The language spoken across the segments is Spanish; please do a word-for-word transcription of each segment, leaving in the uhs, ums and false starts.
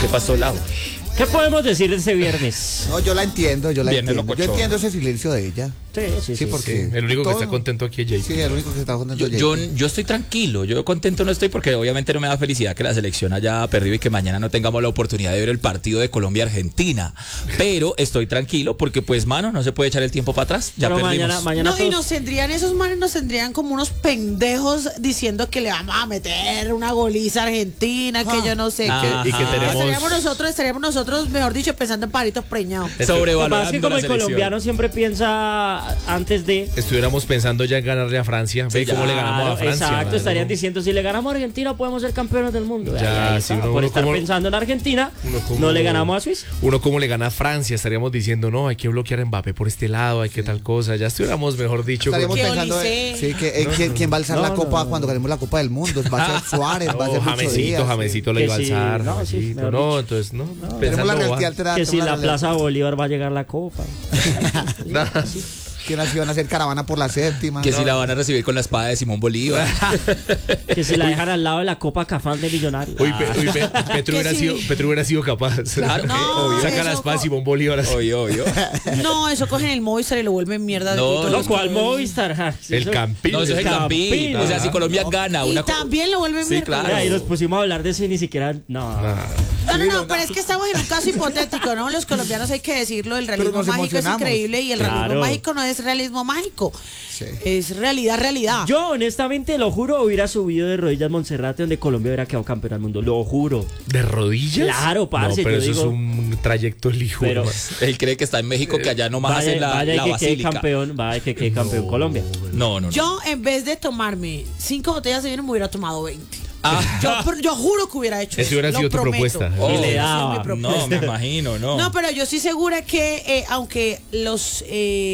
¿Qué pasó, Lau? ¿Qué podemos decir de ese viernes? No, yo la entiendo, yo la Viernes entiendo. Yo locochón. entiendo ese silencio de ella. Sí, sí, sí. porque El único que todo- está contento aquí es Jay. Sí, el único que está contento Yo, es yo, Jay. yo estoy tranquilo, yo contento no estoy porque obviamente no me da felicidad que la selección haya perdido y que mañana no tengamos la oportunidad de ver el partido de Colombia-Argentina. Pero estoy tranquilo porque pues, mano, no se puede echar el tiempo para atrás. Ya Pero perdimos. mañana, mañana No, y todos- nos tendrían, esos manes nos tendrían como unos pendejos diciendo que le vamos a meter una goliza a Argentina, que yo no sé Ah, qué. Y que tenemos... Estaríamos nosotros, estaríamos nosotros, mejor dicho, pensando en paritos preñados. Lo que pasa Sobrevalorando es que como la el selección. colombiano siempre piensa antes de... Estuviéramos pensando ya en ganarle a Francia. Ve Sí, cómo ya, le ganamos a Francia. Exacto, mano. estarían diciendo, si le ganamos a Argentina podemos ser campeones del mundo. Ya, Ahí, ahí sí, está. uno- Por uno estar como- pensando en Argentina, uno como- no le ganamos a Suiza. Uno como le gana a Francia, estaríamos diciendo, no, hay que bloquear a Mbappé por este lado, hay que tal cosa. Ya estuviéramos, mejor dicho, con- Estaríamos Que pensando Olise. en- sí, que, en quién, quién va a alzar No, la no, copa no. cuando ganemos la Copa del Mundo. Va a ser Suárez, va a ser No, Lucho Jamesito, Díaz, Jamesito lo Que iba a sí, alzar. no, sí, Jamesito, mejor no, dicho. entonces, no. sí. Tenemos Pensando la va. realidad alterada. Que si tenemos la realidad- Plaza Bolívar va a llegar la copa. Que nos iban a hacer caravana por la séptima. Que No. si la van a recibir con la espada de Simón Bolívar. Que si la dejan al lado de la copa Cafán de Millonarios. Uy, Pe- uy, Pe- Petro, Que hubiera sí. sido, Petro hubiera sido capaz. Claro, No, obvio. Saca eso la espada co- Simón Bolívar. así. Obvio, obvio. No, eso cogen el Movistar y lo vuelven mierda. No, de todos no, los ¿Cuál colores. Movistar? Ja, El eso- Campín. No, eso es el Campín. Campín. O sea, si Colombia gana Y una co- también lo vuelven Sí, mierda. claro. Ya, y nos pusimos a hablar de eso y ni siquiera... No. No, no, no, pero es que estamos en un caso hipotético, ¿no? Los colombianos hay que decirlo, el realismo nos mágico es emocionamos. increíble y el Claro. realismo mágico no es realismo mágico. Sí. Es realidad, realidad. Yo, honestamente, lo juro, hubiera subido de rodillas Monserrate donde Colombia hubiera quedado campeón del mundo. Lo juro. ¿De rodillas? Claro, parce, No, pero yo eso digo- es un trayecto hijo. Pero- hermano. Él cree que está en México, que allá nomás Vaya, hacen la, vaya y la que quede basílica. campeón, vaya que quede campeón Colombia. No, no, no. Yo, en vez de tomarme cinco botellas de vino, me hubiera tomado veinte. Ah. Yo, yo juro que hubiera hecho eso. Esa hubiera lo sido tu prometo. propuesta. Oh, Y le Esa es daba. mi propuesta. No, me imagino, no. No, pero yo estoy segura que eh, aunque los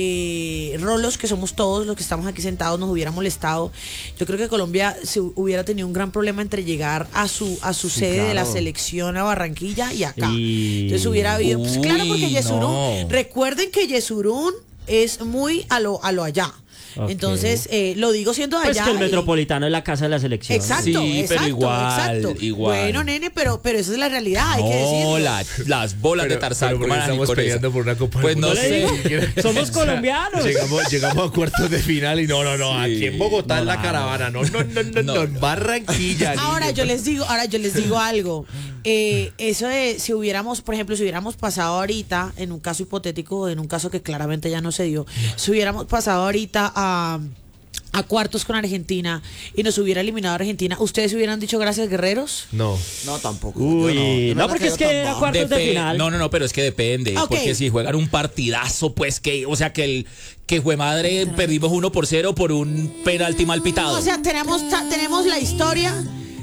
eh, rolos que somos todos los que estamos aquí sentados nos hubiera molestado, yo creo que Colombia se hubiera tenido un gran problema entre llegar a su a su sede de la claro. selección a Barranquilla y acá. Y- Entonces hubiera habido, pues, Uy, claro, porque Yesurún, no. recuerden que Yesurún es muy a lo a lo allá. Ok. Entonces, eh, lo digo siendo de Pues allá. que el y- Metropolitano es la casa de la selección. Exacto, Sí, pero exacto, igual, exacto. igual. Bueno, nene, pero, pero esa es la realidad, hay que decirlo. No, la- las bolas Pero- de Tarzán. pero ¿por ¿cómo qué van a ir estamos con peleando esa? por una Copa del Pues no Mundo? sé. Somos colombianos. Llegamos, llegamos a cuartos de final y no, no, no, Sí. aquí en Bogotá No, en la no. caravana, no, no, no, no, No, no, no. Barranquilla. Ahora niño. yo les digo, ahora yo les digo algo. Eh, eso de si hubiéramos, por ejemplo, si hubiéramos pasado ahorita, en un caso hipotético, en un caso que claramente ya no se dio, si hubiéramos pasado ahorita a, a cuartos con Argentina y nos hubiera eliminado Argentina, ¿ustedes hubieran dicho gracias, guerreros? No. No, tampoco. Uy, Yo yo no, me porque es quedo que tan era bajo. cuartos de Depe- final. No, no, no, pero es que depende. Ok. Porque si juegan un partidazo, pues que, o sea, que el que fue madre, perdimos uno por cero por un penalti mal pitado. O sea, tenemos, ta- tenemos la historia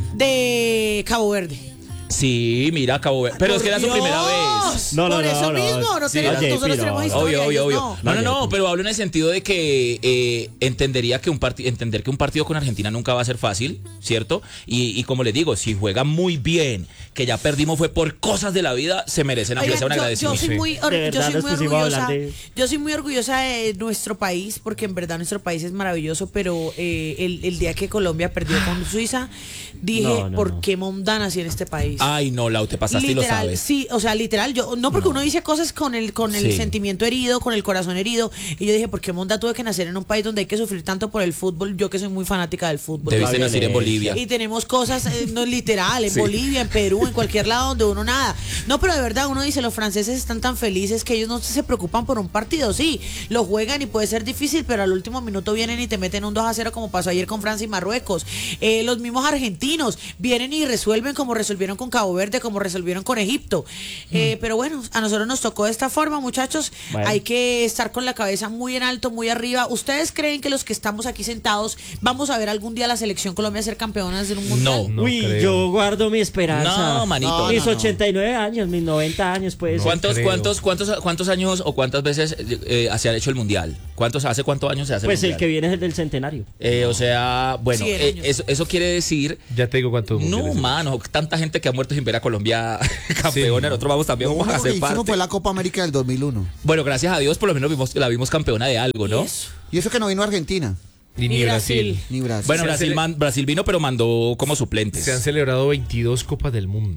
de Cabo Verde. Sí, mira, Cabo Verde. Pero es que era su Por primera Dios. vez. No, no, Por no, eso no. mismo, no Sí, tenemos, oye, nosotros pero- tenemos Obvio, historia, obvio, ellos obvio. no. No, no, no, pero hablo en el sentido de que eh, entendería que un partido, entender que un partido con Argentina nunca va a ser fácil, ¿cierto? Y, y como les digo, si juegan muy bien, que ya perdimos fue por cosas de la vida, se merecen aunque Oigan, sea un yo, yo agradecimiento. soy muy, or- De yo verdad soy nos muy pusimos a orgullosa. hablar de- Yo soy muy orgullosa de nuestro país porque en verdad nuestro país es maravilloso, pero eh, el, el día que Colombia perdió con Suiza, dije, No, no, ¿por no. qué monda nací en este país? Ay, no, Lau, te pasaste y lo Literal, sabes. sí, o sea, literal, yo no porque uno dice cosas con el con el Sí. sentimiento herido, con el corazón herido, y yo dije, ¿por qué monda tuve que nacer en un país donde hay que sufrir tanto por el fútbol? Yo que soy muy fanática del fútbol. Debiste la nacer en violencia. Bolivia. Y tenemos cosas, eh, no literal, en Sí. Bolivia, en Perú, en cualquier lado donde uno nada. No, pero de verdad uno dice, los franceses están tan felices que ellos no se preocupan por un partido. Sí, lo juegan y puede ser difícil, pero al último minuto vienen y te meten un dos a cero como pasó ayer con Francia y Marruecos. Eh, los mismos argentinos vienen y resuelven como resolvieron con Cabo Verde, como resolvieron con Egipto. Eh, pero bueno, a nosotros nos tocó de esta forma, muchachos. Bueno. Hay que estar con la cabeza muy en alto, muy arriba. ¿Ustedes creen que los que estamos aquí sentados vamos a ver algún día la selección Colombia ser campeonas en un mundial? No. No Uy, creo. yo guardo mi esperanza. No, manito. No, Mis no, no. ochenta y nueve años, mis noventa años, pues. ¿Cuántos, creo. cuántos, cuántos, cuántos años o cuántas veces eh, se ha hecho el mundial? ¿Cuántos, hace cuántos años se hace Pues el el mundial? que viene es el del centenario. Eh, o sea, bueno, cien eh, años. eso, eso quiere decir. Ya te digo cuántos No, mundiales. mano, tanta gente que ha muerto sin ver a Colombia campeona. Nosotros vamos también Lo vamos a único que hacer hicimos parte. fue la Copa América del dos mil uno. Bueno, gracias a Dios, por lo menos vimos, la vimos campeona de algo, ¿no? Eso. Y eso que no vino Argentina, Ni, ni Y Brasil. Brasil. ni Brasil. Bueno, Se Brasil, hace- man- Brasil vino, pero mandó como suplentes. Se han celebrado veintidós Copas del Mundo.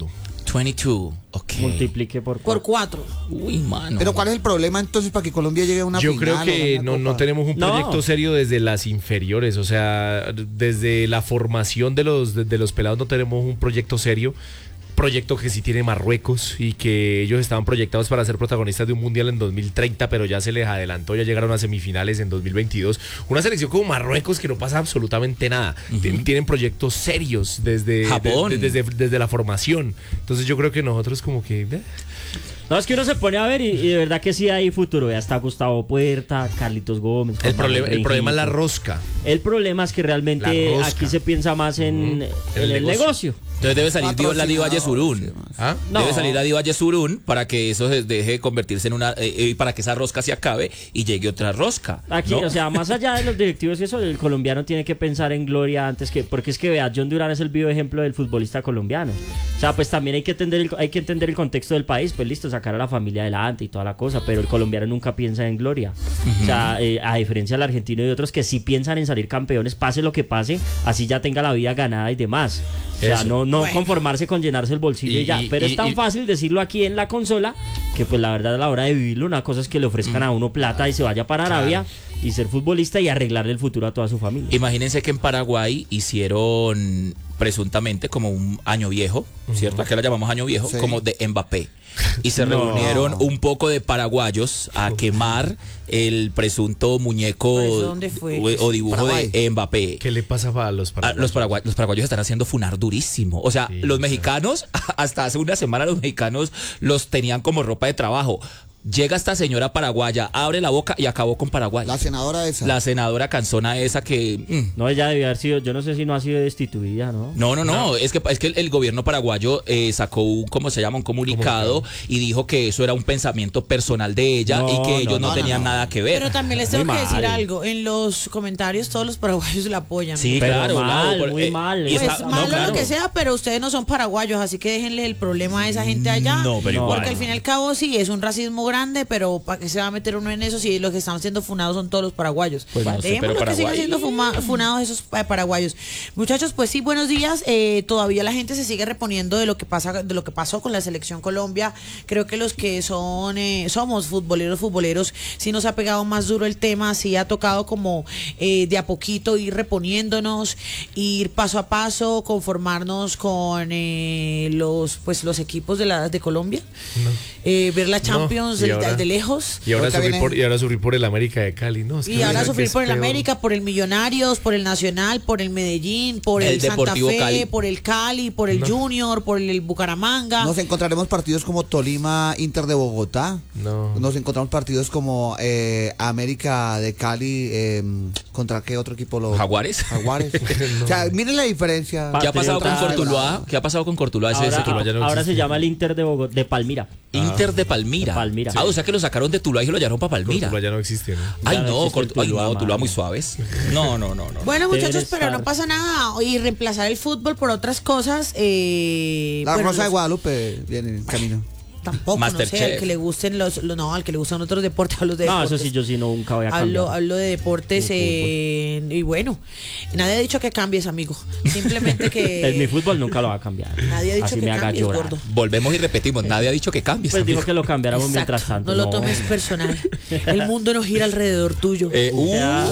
veintidós, ok. Multiplique por Por cuatro. cuatro. Uy, mano. Pero ¿cuál es el problema entonces para que Colombia llegue a una Yo final? creo que o una no, no copa? tenemos un No. proyecto serio desde las inferiores, o sea, desde la formación de los, de, de los pelados no tenemos un proyecto serio. Proyecto que sí tiene Marruecos y que ellos estaban proyectados para ser protagonistas de un mundial en dos mil treinta, pero ya se les adelantó, ya llegaron a semifinales en dos mil veintidós. Una selección como Marruecos que no pasa absolutamente nada. Tien- Tienen proyectos serios desde, Japón. de- de- desde, desde la formación. Entonces yo creo que nosotros como que... eh, No, es que uno se pone a ver y, y de verdad que sí hay futuro. Ya está Gustavo Puerta, Carlitos Gómez. El, Juan problema, Manuel el problema es la Rengifo. rosca. El problema es que realmente La rosca. aquí se piensa más en, Ujú. en el, El negocio. negocio. Entonces debe salir Dio- la diva Patrocinadores, Yesurún. sí, ¿Ah? No. Debe salir la diva Yesurún para que eso se deje de convertirse en una... eh, eh, para que esa rosca se acabe y llegue otra rosca. Aquí, ¿no? o sea, más allá de los directivos y eso, el colombiano tiene que pensar en gloria antes que... Porque es que, vea, John Durán es el vivo ejemplo del futbolista colombiano. O sea, pues también hay que entender el, hay que entender el contexto del país, pues listo, sacar a la familia adelante y toda la cosa, pero el colombiano nunca piensa en gloria. O sea, eh, a diferencia del argentino y de otros que sí piensan en salir campeones, pase lo que pase, así ya tenga la vida ganada y demás. O sea, Eso. no, no Bueno. conformarse con llenarse el bolsillo y, Y- ya. y- Pero y- es tan y- fácil decirlo aquí en la consola que pues la verdad a la hora de vivirlo, una cosa es que le ofrezcan a uno plata y se vaya para Arabia y ser futbolista y arreglarle el futuro a toda su familia. Imagínense que en Paraguay hicieron presuntamente como un año viejo, ¿cierto? Acá lo llamamos año viejo, Sí. como de Mbappé. Y se No. reunieron un poco de paraguayos a quemar el presunto muñeco ¿Por eso dónde fue? o, o dibujo Paraguay. de Mbappé. ¿Qué le pasa a los Ah, paraguayos? los, paraguay- los paraguayos están haciendo funar durísimo. O sea, Sí, los o sea. mexicanos, hasta hace una semana los mexicanos los tenían como ropa de trabajo. Llega esta señora paraguaya, abre la boca y acabó con Paraguay. La senadora esa. La senadora canzona esa que... mm, No, ella debió haber sido, yo no sé si no ha sido destituida, ¿no? No, no, no, es que es que el, el gobierno paraguayo eh, sacó un, ¿cómo se llama? Un comunicado, y dijo que eso era un pensamiento personal de ella No, y que ellos no, no, no, tenían no, no. nada que ver. Pero también les Muy tengo que decir mal. algo. En los comentarios todos los paraguayos la apoyan. Sí, Pero claro, mal, Lau, por- muy eh, mal. y Pues está- malo no, claro. lo que sea, pero ustedes no son paraguayos, así que déjenle el problema a esa gente allá. No, pero igual. Porque al fin y al cabo sí, es un racismo grande, pero ¿para qué se va a meter uno en eso si los que están siendo funados son todos los paraguayos? Pues no sé, Dejémoslo pero que sigan Paraguay- siendo fuma- funados esos eh, paraguayos. Muchachos, pues sí, buenos días. Eh, todavía la gente se sigue reponiendo de lo que pasa, de lo que pasó con la selección Colombia. Creo que los que son eh, somos futboleros, futboleros, sí nos ha pegado más duro el tema, sí ha tocado como eh, de a poquito ir reponiéndonos, ir paso a paso, conformarnos con eh, los pues los equipos de la de Colombia, eh, ver la Champions y de, ahora- de lejos. Y ahora, Ahorita sufrir viene- por, y ahora sufrir por el América de Cali, ¿no? Es que Y ahora es sufrir por el peor. América, por el Millonarios, por el Nacional, por el Medellín, por el, El Santa Deportivo Fe, Cali. por el Cali, por el Junior, por el Bucaramanga. Nos encontraremos partidos como Tolima, Inter de Bogotá. No. Nos encontramos partidos como eh, América de Cali. eh, ¿Contra qué otro equipo lo? Jaguares. Jaguares. O sea, miren la diferencia. ¿Qué ha pasado con Patriotas. Cortuluá? ¿Qué ha pasado con Cortuluá? Ese- Ahora, ese Tuluá ya no ahora existe. se llama el Inter de Bogotá, de Palmira. Inter de Palmira. De Palmira. Ah, o sea que lo sacaron de Tuluá y se lo llevaron para Palmira. Cortuluá ya no existe, ¿no? Ay, Ya no no, existe el Cortu- ay, Tuluá, no, Tuluá mano. muy suaves. No, no, no, no. Bueno, muchachos, Deben pero estar- no pasa nada. Y reemplazar el fútbol por otras cosas. Eh, La bueno, Rosa de los- Guadalupe viene en camino. Tampoco, no Masterchef. sé, al que le gusten los, los- no, al que le gustan otros deportes, hablo de No, deportes. eso sí, yo sí nunca voy a cambiar. Hablo, hablo de deportes eh, y bueno, nadie ha dicho que cambies, amigo. Simplemente que En mi fútbol nunca lo va a cambiar. nadie ha dicho Así que me haga cambies, llorar. gordo. Volvemos y repetimos, nadie ha dicho que cambies. Pues dijo amigo. que lo cambiáramos Exacto, mientras tanto. no lo tomes personal. El mundo no gira alrededor tuyo. Eh, uh, Ya.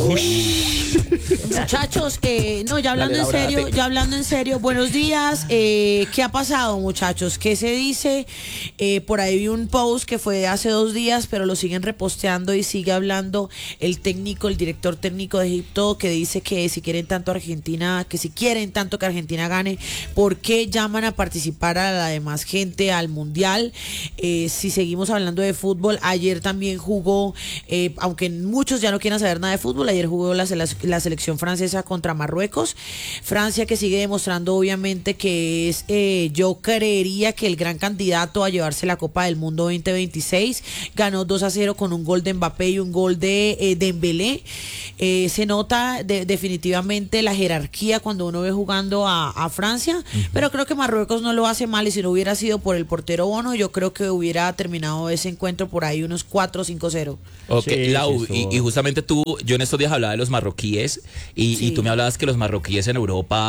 Muchachos, eh, no, ya hablando Dale, en Laura, serio, date. ya hablando en serio, buenos días. Eh, ¿Qué ha pasado, muchachos? ¿Qué se dice? Eh, por ahí vi un post que fue de hace dos días, pero lo siguen reposteando y sigue hablando el técnico, el director técnico de Egipto, que dice que si quieren tanto Argentina, que si quieren tanto que Argentina gane, ¿por qué llaman a participar a la demás gente al Mundial? Eh, si seguimos hablando de fútbol, ayer también jugó, eh, aunque muchos ya no quieren saber nada de fútbol, ayer jugó la, sele- la selección francesa contra Marruecos. Francia que sigue demostrando obviamente que es, eh, yo creería que el gran candidato a llevarse la Copa del Mundo veinte veintiséis, ganó dos a cero con un gol de Mbappé y un gol de eh, Dembélé. Eh, se nota de- definitivamente la jerarquía cuando uno ve jugando a, a Francia, pero creo que Marruecos no lo hace mal, y si no hubiera sido por el portero Bono, yo creo que hubiera terminado ese encuentro por ahí unos cuatro o cinco cero. Ok, Sí, Lau, sí, eso. y, y justamente tú, yo en estos días hablaba de los marroquíes y, Sí. y tú me hablabas que los marroquíes en Europa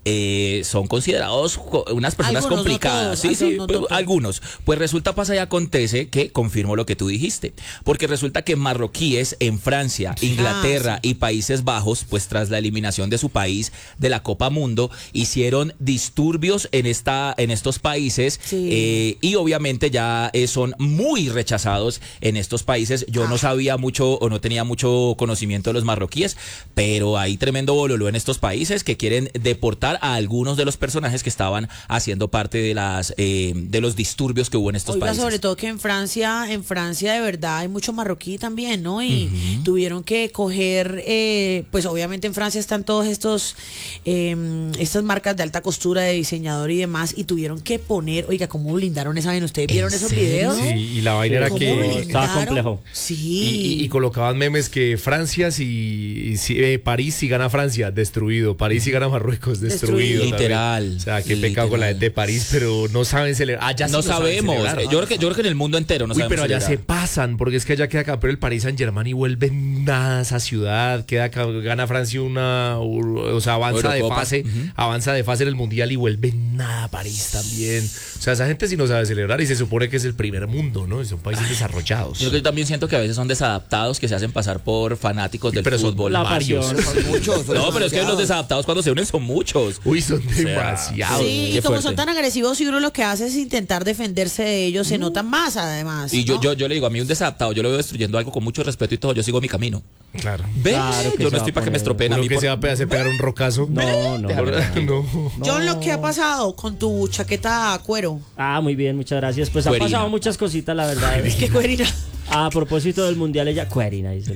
eh, son considerados co- unas personas Algunos, no complicadas. todos, sí, sí, algunos, no pues, todos. algunos. Pues resulta, pasa y acontece que confirmo lo que tú dijiste, porque resulta que marroquíes en Francia, Inglaterra Ah, y Países Bajos, pues tras la eliminación de su país de la Copa Mundo, hicieron disturbios en esta, en estos países, Sí. eh, y obviamente ya eh, son muy rechazados en estos países. Yo no sabía mucho o no tenía mucho conocimiento de los marroquíes, pero hay tremendo bololó en estos países que quieren deportar a algunos de los personajes que estaban haciendo parte de las eh, de los disturbios que hubo en estos Oiga, países. sobre todo que en Francia, en Francia de verdad hay mucho marroquí también, ¿no? Y tuvieron que coger, eh, pues obviamente en Francia están todos estos, eh, estas marcas de alta costura, de diseñador y demás, y tuvieron que poner, oiga, ¿cómo blindaron esa vaina? ¿Ustedes vieron ¿En esos serio? videos? Sí, y la vaina era ¿Cómo que... blindaron? estaba complejo. Sí. Y, y- y colocaban memes que Francia si, si eh, París si gana Francia, destruido. París si gana Marruecos, destruido. Destruido. también. Literal, O sea, qué pecado con la gente de París, pero no saben celebrar. Ah, ya sí no lo saben sabemos. celebrar. Eh, Yo creo que yo creo que en el mundo entero no Uy, sabemos pero allá se celebrar. pasan, porque es que allá queda campeón el Paris Saint Germain y vuelve nada esa ciudad, queda ca- gana Francia una, o sea, avanza de Eurocopa. fase, Ujú. avanza de fase en el mundial y vuelve nada París también. O sea, esa gente sí no sabe celebrar y se supone que es el primer mundo, ¿no? Son países desarrollados. Yo creo que también siento que a veces son desadaptados, que se hacen pasar por fanáticos del Pero son fútbol. la varios. pasión. Son muchos. son No, pero es que los demasiados. desadaptados cuando se unen son muchos. Uy, son sea, demasiados. Sí, qué y como fuerte. son tan agresivos, y uno lo que hace es intentar defenderse de ellos, se notan más además. Y yo, ¿no? yo, yo le digo, a mí un desadaptado, yo lo veo destruyendo algo con mucho respeto y todo, yo sigo mi camino. Claro. ¿Ves? Claro que yo se no va estoy a para que me poner- estropeen a Uno mí. que por- se va a hacer pegar un rocazo. No, no. no. John, lo que ha pasado con tu chaqueta a cuero. Ah, muy bien, muchas gracias. Pues han Cuerina. pasado muchas cositas, la verdad. Es que cuerina. A propósito del mundial, ella cuerina, dice.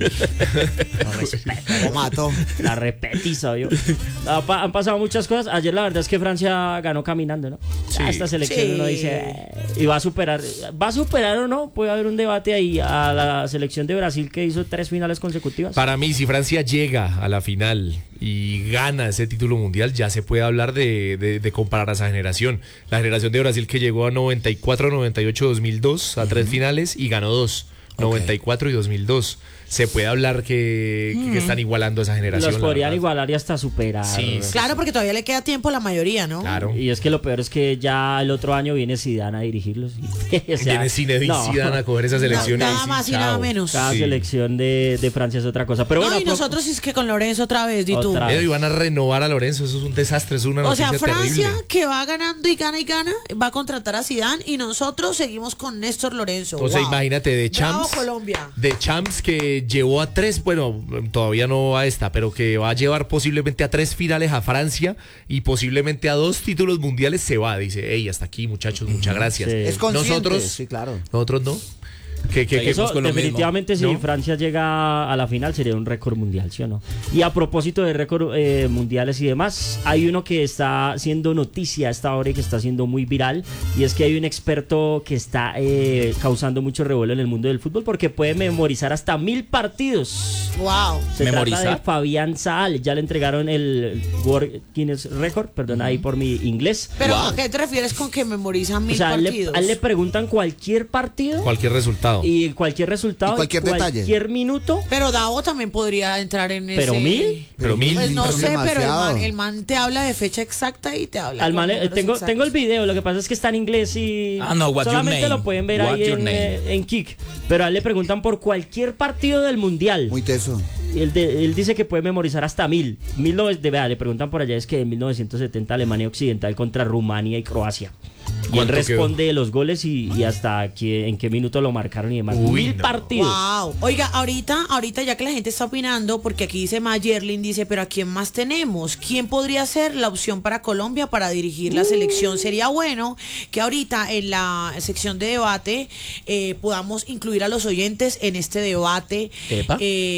No respeto. Lo mato. La repetiza, yo. Ha pa- Han pasado muchas cosas. Ayer la verdad es que Francia ganó caminando, ¿no? Sí. A esta selección Sí. uno dice, eh, y va a superar, va a superar o no, puede haber un debate ahí a la selección de Brasil que hizo tres finales consecutivas. Para mí, si Francia llega a la final y gana ese título mundial, ya se puede hablar de, de- de comparar a esa generación. La generación de Brasil que llegó a noventa y cuatro, noventa y ocho, dos mil dos, a tres finales y ganó dos. noventa y cuatro y dos mil dos. Se puede hablar que, que están igualando a esa generación. Los la podrían verdad. igualar y hasta superar. Sí, sí. Claro, porque todavía le queda tiempo a la mayoría, ¿no? Claro. Y es que lo peor es que ya el otro año viene Zidane a dirigirlos. Y- o sea, Viene Zinedine no. Zidane a coger esa selección. y ahí Nada sí, más y chao. nada menos. Cada Sí. selección de, de Francia es otra cosa. Pero No, bueno, y pro- nosotros es que con Lorenzo otra vez, di tú. Otra Pero iban a renovar a Lorenzo, eso es un desastre, es una O sea, noticia Francia, terrible. que va ganando y gana y gana, va a contratar a Zidane y nosotros seguimos con Néstor Lorenzo. O sea, Wow. imagínate de Bravo, Champs. Colombia. De Champs que llevó a tres, bueno, todavía no a esta, pero que va a llevar posiblemente a tres finales a Francia y posiblemente a dos títulos mundiales se va. Dice, hey, hasta aquí, muchachos, muchas gracias. Sí. Es consciente. Nosotros, Sí, claro. nosotros no. Que, que, que- Eso con lo mismo, definitivamente si ¿no? Francia llega a la final sería un récord mundial, ¿sí o no? Y a propósito de récord eh, mundiales y demás, hay uno que está siendo noticia a esta hora y que está siendo muy viral, y es que hay un experto que está eh, causando mucho revuelo en el mundo del fútbol porque puede memorizar hasta mil partidos. Wow. Se ¿Memorizar? trata de Fabián Saal, ya le entregaron el World Guinness Record, perdón ahí por mi inglés. Pero Wow. ¿a qué te refieres con que memorizan mil O sea, a él le, partidos? a él le preguntan cualquier partido cualquier resultado. y cualquier resultado, Y cualquier detalle. cualquier minuto. Pero Davo también podría entrar en ese... ¿Pero mil? Pero mil. Pues no Pero sé, pero el demasiado. man, el man te habla de fecha exacta y te habla... Al con man- eh, números tengo, exactos. tengo el video, lo que pasa es que está en inglés y Ah, no, what's your solamente name? lo pueden ver What's ahí your en, name? eh, en Kik. Pero a él le preguntan por cualquier partido del mundial. Muy teso. Y él, de- él dice que puede memorizar hasta mil. mil nove- de, vea, le preguntan por allá, es que en mil novecientos setenta Alemania Occidental contra Rumania y Croacia. Y él ¿Cuánto responde los goles y, y hasta qué- en qué minuto lo marcaron y demás. Uy, mil no. partidos. Wow. Oiga, ahorita, ahorita ya que la gente está opinando, porque aquí dice Mayerlin, dice, pero ¿a quién más tenemos? ¿Quién podría ser la opción para Colombia para dirigir la selección? Sería bueno que ahorita en la sección de debate eh, podamos incluir a los oyentes en este debate Epa.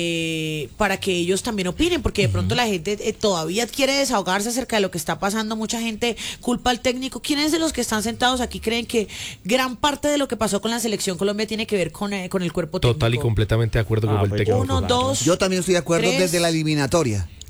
eh, para que ellos también opinen, porque de pronto la gente eh, todavía quiere desahogarse acerca de lo que está pasando. Mucha gente culpa al técnico. ¿Quiénes de los que están sentados aquí creen que gran parte de lo que pasó con la selección Colombia tiene que ver con, eh, con el cuerpo técnico? Total y completamente de acuerdo Ah, con el pues técnico. Uno, dos. Yo también estoy de acuerdo Tres. desde la eliminatoria.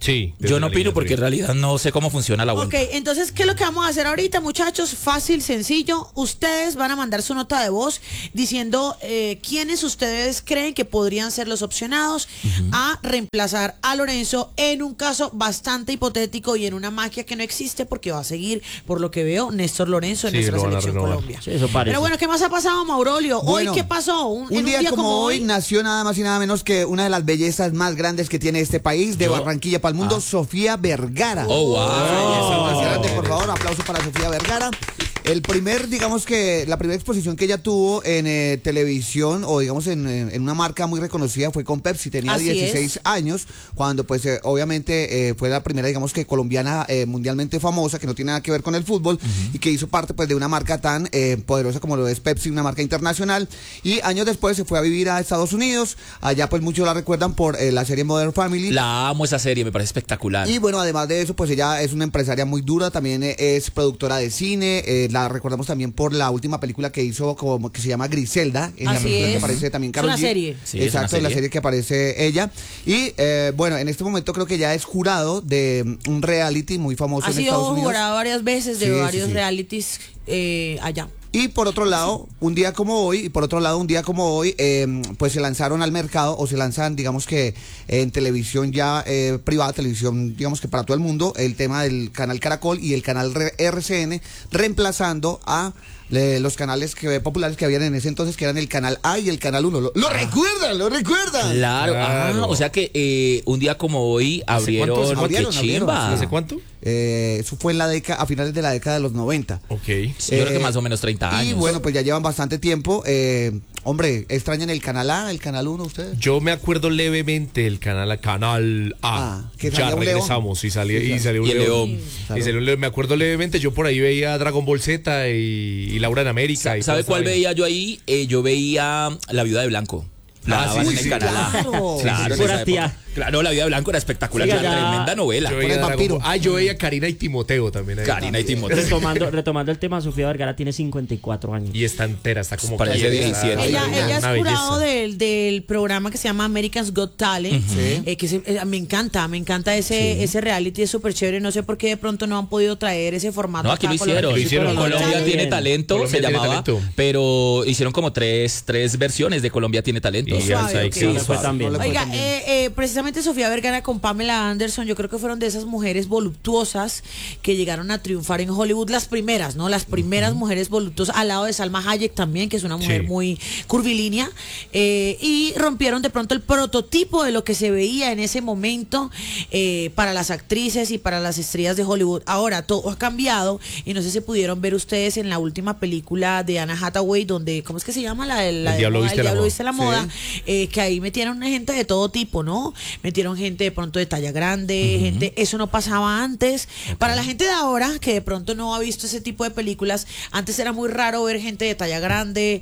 Sí. Yo no desde la opino línea porque en fría. realidad no sé cómo funciona la Ok, vuelta. entonces, ¿qué es lo que vamos a hacer ahorita, muchachos? Fácil, sencillo. Ustedes van a mandar su nota de voz diciendo eh, quiénes ustedes creen que podrían ser los opcionados a reemplazar a Lorenzo en un caso bastante hipotético y en una magia que no existe porque va a seguir, por lo que veo, Néstor Lorenzo en Sí, nuestra lo van a selección renovar. Colombia. Sí, eso parece. Pero bueno, ¿qué más ha pasado, Maurolio? Bueno, ¿Hoy qué pasó? Un, día, como hoy nació nada más y nada menos que una de las bellezas más grandes que tiene este país, de Yo- Barranquilla para el mundo, Ah. Sofía Vergara. Oh, wow. Belleza más grande, por favor, aplauso para Sofía Vergara. El primer, digamos que, la primera exposición que ella tuvo en eh, televisión o digamos en, en- en una marca muy reconocida fue con Pepsi. Tenía Así dieciséis años cuando pues eh, obviamente eh, fue la primera, digamos que colombiana eh, mundialmente famosa, que no tiene nada que ver con el fútbol y que hizo parte pues de una marca tan eh, poderosa como lo es Pepsi, una marca internacional. Y años después se fue a vivir a Estados Unidos. Allá pues muchos la recuerdan por eh, la serie Modern Family. La amo esa serie, me parece espectacular. Y bueno, además de eso, pues ella es una empresaria muy dura, también eh, es productora de cine, eh, la recordamos también por la última película que hizo, como que se llama Griselda, en la Así película que es. aparece también Es Karol una G. serie. Sí, es Exacto, una en la serie. serie que aparece ella. Y eh, bueno, en este momento creo que ya es jurado de mm, un reality muy famoso Ha en sido Estados Unidos. jurado varias veces de Sí, sí, varios sí. realities eh, allá. Y por otro lado, un día como hoy, y por otro lado, un día como hoy, eh, pues se lanzaron al mercado o se lanzan, digamos que en televisión ya eh, privada, televisión, digamos que para todo el mundo, el tema del canal Caracol y el canal Re- R C N, reemplazando a eh, los canales que, populares que habían en ese entonces, que eran el canal A y el canal uno. ¿Lo, lo recuerdan? ¿Lo recuerdan? Claro, Claro. Ah, o sea que eh, un día como hoy abrieron, cuánto? qué Abrieron, abrieron, chimba. sí. ¿Hace cuánto? Eh, eso fue en la década, a finales de la década de los noventa. Ok. Sí, yo creo que Eh, más o menos treinta años. Y bueno, pues ya llevan bastante tiempo. Eh, hombre, ¿extrañan el canal A, el canal uno ustedes? Yo me acuerdo levemente del canal Canal A. Ah, que ya salía un león. regresamos y salía, Sí, y claro. salió un Y el león. león. Claro. Y salió un león. Me acuerdo levemente, yo por ahí veía Dragon Ball Z y, y Laura en América. y toda ¿Sabe esta cuál vaina. veía yo ahí? Eh, yo veía La Viuda de Blanco. La Ah, daban sí, en sí, el canal A. claro. Claro, en Pura esa tía. época. Claro, La Viuda de Blanco era espectacular, Oiga, una ya- tremenda novela. Yo Con veía el Dragon vampiro. Ball- Ah, yo veía Karina y Timoteo también. ahí. Karina y Timoteo. Retomando, retomando el tema, Sofía Vergara tiene cincuenta y cuatro años. Y está entera, está como Parece quieta, diecisiete. está- Ella, una- ella es una jurado belleza. del, del programa que se llama American's Got Talent, Sí. eh, que se- eh, me encanta, me encanta ese, ese reality, es súper chévere, no sé por qué de pronto no han podido traer ese formato. No, aquí acá lo a Colombia. hicieron. Lo hicieron. Colombia Colombia tiene bien. talento, Colombia se tiene llamaba, talento. pero hicieron como tres, tres versiones de Colombia tiene talento. Y Suave, ya, ok. sí, No le sí, fue suave. tan bien. No le fue Oiga, tan bien. eh, eh, precisamente Sofía Vergara con Pamela Anderson, yo creo que fueron de esas mujeres voluptuosas que llegaron a triunfar en Hollywood, las primeras, ¿no? Las primeras mujeres voluptuosas, al lado de Salma Hayek también, que es una mujer Sí. muy curvilínea, eh, y rompieron de pronto el prototipo de lo que se veía en ese momento eh, para las actrices y para las estrellas de Hollywood. Ahora, todo ha cambiado, y no sé si pudieron ver ustedes en la última película de Anna Hathaway, donde, ¿cómo es que se llama? La, de- la El de Diablo moda, viste El la Diablo moda. viste la Sí. moda, eh, que ahí metieron gente de todo tipo, ¿no? Metieron gente de pronto de talla grande, gente, eso no pasaba antes. Para la gente de ahora, que de pronto no ha visto ese tipo de películas, antes era muy raro ver gente de talla grande,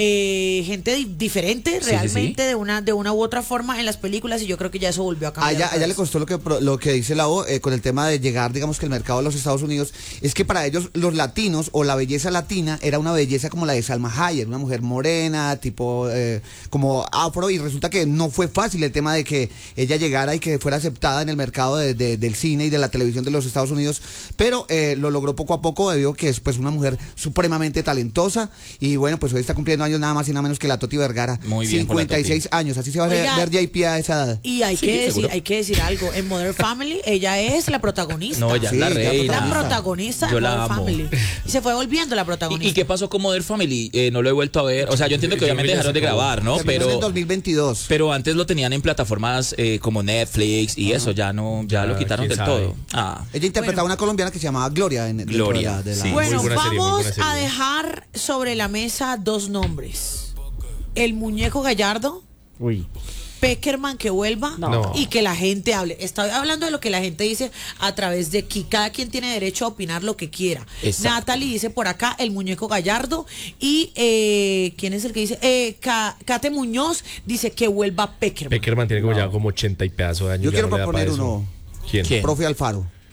eh, gente di- diferente Sí, sí, realmente de una de una u otra forma en las películas, y yo creo que ya eso volvió a A cambiar. ella, otra a ella le vez. costó lo que pro- lo que dice la O eh, con el tema de llegar, digamos que el mercado de los Estados Unidos, es que para ellos los latinos o la belleza latina era una belleza como la de Salma Hayek, una mujer morena, tipo eh, como afro, y resulta que no fue fácil el tema de que ella llegara y que fuera aceptada en el mercado de- de- del cine y de la televisión de los Estados Unidos, pero eh, lo logró poco a poco debido a que es pues una mujer supremamente talentosa, y bueno, pues hoy está cumpliendo años nada más y nada menos que la Toti Vergara, Muy bien con la cincuenta y seis años, así se va a Oiga, ver J P a esa edad. Y hay Sí, que decir, seguro. hay que decir algo, en Modern Family ella es la protagonista. No, ella Sí, es la la reina. la protagonista de Yo la Modern amo. Family. Y se fue volviendo la ¿Y, protagonista. y qué pasó con Modern Family? Eh, no lo he vuelto a ver. O sea, yo entiendo que Yo obviamente ya dejaron se de acabó. grabar, ¿no? Terminó en Pero, dos mil veintidós. pero antes lo tenían en plataformas eh, como Netflix y eso, ya no, ya Ya, lo quitaron quién del sabe. todo. Ah. Ella interpretaba a una colombiana que se llamaba Gloria. En, dentro Gloria, de la- de la- sí. Bueno, Muy buena serie, muy vamos buena serie. a dejar sobre la mesa dos nombres. El muñeco Gallardo, Uy. Peckerman que vuelva No. y que la gente hable. Estoy hablando de lo que la gente dice a través de que cada quien tiene derecho a opinar lo que quiera. Exacto. Natalie dice por acá el muñeco Gallardo y eh, ¿quién es el que dice? Eh, Ca- Kate Muñoz dice que vuelva Peckerman. Peckerman tiene como ya como ochenta y pedazos de años. Yo ya quiero no le da proponer pa' eso. uno. ¿Quién? ¿Quién? Profe Alfaro.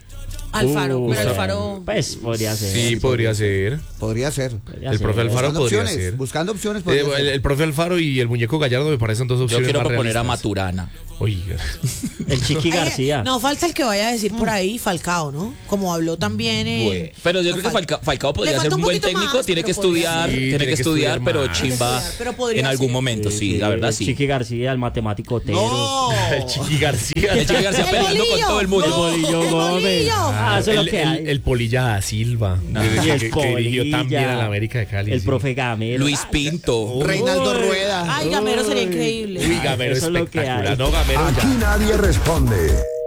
Alfaro, Uh, pero sí. Alfaro. Pues podría ser. Sí, podría ser. Podría ser. podría El ser. profe Alfaro Buscando podría opciones, ser. buscando opciones. Eh, podría el, ser. el profe Alfaro y el muñeco Gallardo me parecen dos Yo opciones quiero más proponer a realistas. Maturana. Oiga. El Chiqui García. No falta el que vaya a decir por ahí Falcao, ¿no? Como habló también. eh, Bueno, pero yo creo que Falcao, Falcao Le podría falta ser un un buen poquito técnico, más, tiene que pero podría estudiar, ser. Sí, tiene que estudiar, pero más. chimba Pero podría en algún ser. momento, sí, la verdad El sí. Chiqui García, el matemático Otero. No. El Chiqui García. El Chiqui García El peleando con bolillo. todo el mundo. El bolillo El Gómez. bolillo. Ah, eso es lo el, que el- hay. el Polilla da Silva. Y que, el que- que dirigió tan bien Polilla, a la América de Cali. El sí. profe Gamero. Luis Pinto. Reinaldo Uy. Rueda. Ay, Gamero sería increíble. Uy, Gamero Eso es lo que espectacular. hay. No, Gamero Aquí ya. nadie responde.